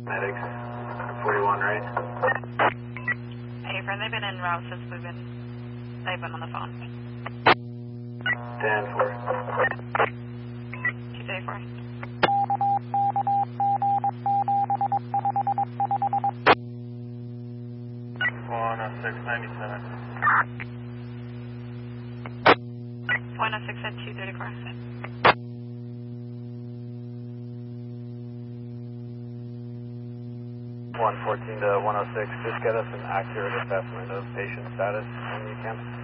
Medics, 41, right? Hey, friend, they've been en route since they've been on the phone. 10-4. 234. On 697. 106 at 234. 114 to 106, just get us an accurate assessment of patient status when you can.